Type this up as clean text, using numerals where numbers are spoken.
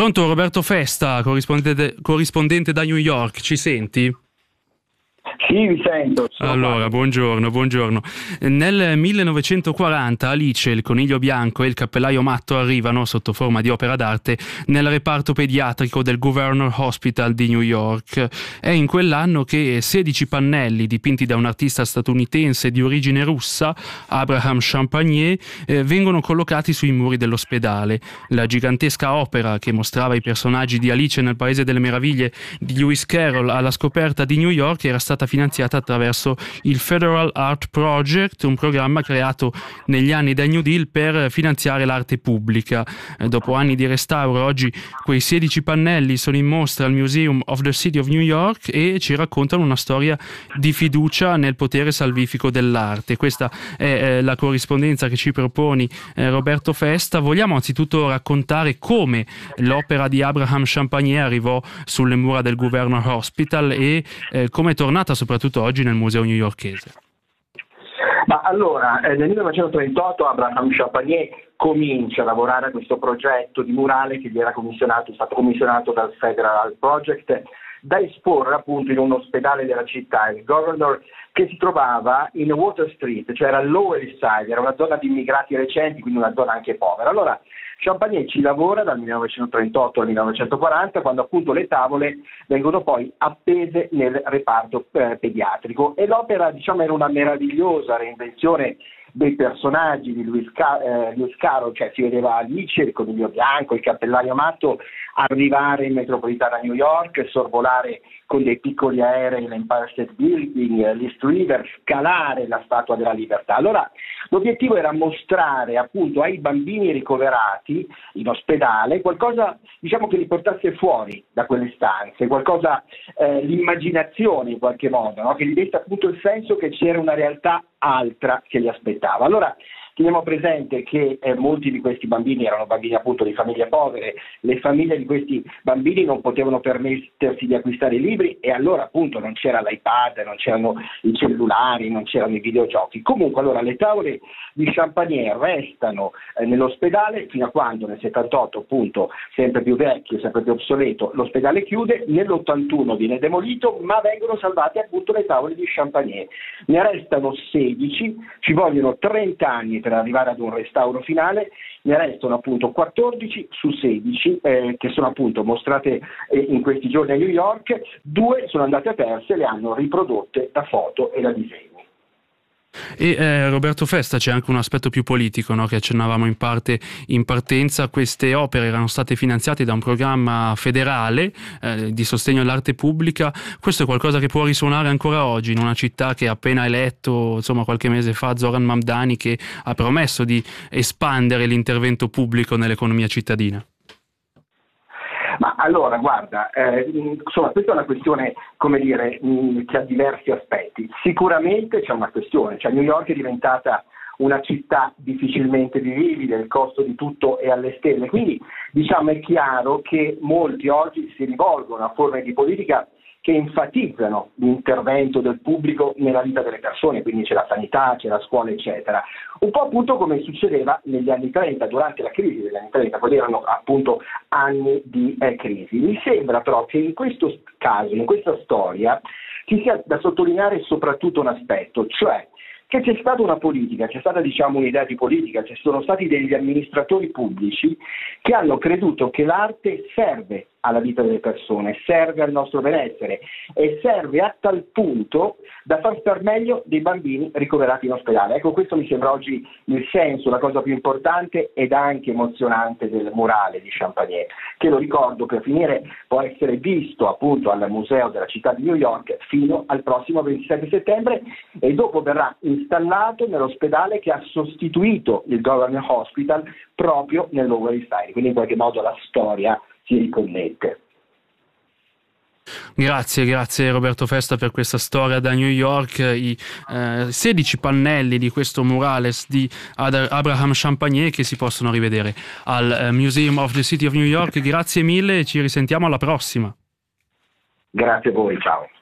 Pronto, Roberto Festa, corrispondente da New York, ci senti? Sì, vi sento. Allora, buongiorno. Nel 1940 Alice, il coniglio bianco e il cappellaio matto arrivano, sotto forma di opera d'arte, nel reparto pediatrico del Governor Hospital di New York. È in quell'anno che 16 pannelli dipinti da un artista statunitense di origine russa, Abraham Champagner, vengono collocati sui muri dell'ospedale. La gigantesca opera che mostrava i personaggi di Alice nel Paese delle Meraviglie di Lewis Carroll alla scoperta di New York era stata finanziata attraverso il Federal Art Project, un programma creato negli anni del New Deal per finanziare l'arte pubblica. Dopo anni di restauro, oggi quei 16 pannelli sono in mostra al Museum of the City of New York e ci raccontano una storia di fiducia nel potere salvifico dell'arte. Questa è la corrispondenza che ci proponi, Roberto Festa. Vogliamo anzitutto raccontare come l'opera di Abraham Champagner arrivò sulle mura del Governor Hospital e come è tornata soprattutto oggi nel museo newyorkese. Ma allora, nel 1938 Abraham Champagner comincia a lavorare a questo progetto di murale che gli era è stato commissionato dal Federal Art Project da esporre appunto in un ospedale della città, il Governor, che si trovava in Water Street, cioè era Lower East Side, era una zona di immigrati recenti, quindi una zona anche povera. Allora Champagner ci lavora dal 1938 al 1940, quando appunto le tavole vengono poi appese nel reparto pediatrico, e l'opera, diciamo, era una meravigliosa reinvenzione dei personaggi di Lewis Carroll, cioè si vedeva Alice, il coniglio bianco, il cappellaio matto, arrivare in metropolitana New York, sorvolare con dei piccoli aerei l'Empire State Building, l'East River, scalare la Statua della Libertà. Allora l'obiettivo era mostrare appunto ai bambini ricoverati in ospedale qualcosa, diciamo, che li portasse fuori da quelle stanze, qualcosa, l'immaginazione in qualche modo, no? Che gli desse appunto il senso che c'era una realtà altra che li aspettava. Allora teniamo presente che molti di questi bambini erano bambini appunto di famiglie povere, le famiglie di questi bambini non potevano permettersi di acquistare i libri e allora appunto non c'era l'iPad, non c'erano i cellulari, non c'erano i videogiochi. Comunque allora le tavole di Champagner restano nell'ospedale fino a quando nel 78 appunto, sempre più vecchio, sempre più obsoleto, l'ospedale chiude, nell'81 viene demolito, ma vengono salvate appunto le tavole di Champagner. Ne restano 16, ci vogliono 30 anni per arrivare ad un restauro finale, ne restano appunto 14 su 16 che sono appunto mostrate in questi giorni a New York. 2 sono andate perse, le hanno riprodotte da foto e da disegni. E Roberto Festa, c'è anche un aspetto più politico, no? Che accennavamo in partenza. Queste opere erano state finanziate da un programma federale di sostegno all'arte pubblica. Questo è qualcosa che può risuonare ancora oggi in una città che ha appena eletto, insomma, qualche mese fa, Zoran Mamdani, che ha promesso di espandere l'intervento pubblico nell'economia cittadina. Ma allora, guarda, insomma, questa è una questione, come dire, che ha diversi aspetti. Sicuramente c'è una questione, cioè New York è diventata una città difficilmente vivibile, il costo di tutto è alle stelle, quindi diciamo è chiaro che molti oggi si rivolgono a forme di politica che enfatizzano l'intervento del pubblico nella vita delle persone, quindi c'è la sanità, c'è la scuola, eccetera. Un po' appunto come succedeva negli anni 30, durante la crisi degli anni 30, quelli erano appunto anni di crisi. Mi sembra però che in questo caso, in questa storia, ci sia da sottolineare soprattutto un aspetto, cioè che c'è stata una politica, c'è stata diciamo un'idea di politica, ci sono stati degli amministratori pubblici che hanno creduto che l'arte serve alla vita delle persone, serve al nostro benessere e serve a tal punto da far star meglio dei bambini ricoverati in ospedale. Ecco, questo mi sembra oggi il senso, la cosa più importante ed anche emozionante del murale di Champagner, che lo ricordo per finire può essere visto appunto al Museo della città di New York fino al prossimo 27 settembre e dopo verrà installato nell'ospedale che ha sostituito il Governor Hospital proprio nel Lower East Side, quindi in qualche modo la storia si riconnette. Grazie Roberto Festa per questa storia da New York. I 16 pannelli di questo murales di Abraham Champagner che si possono rivedere al Museum of the City of New York. Grazie mille e ci risentiamo alla prossima. Grazie a voi, ciao.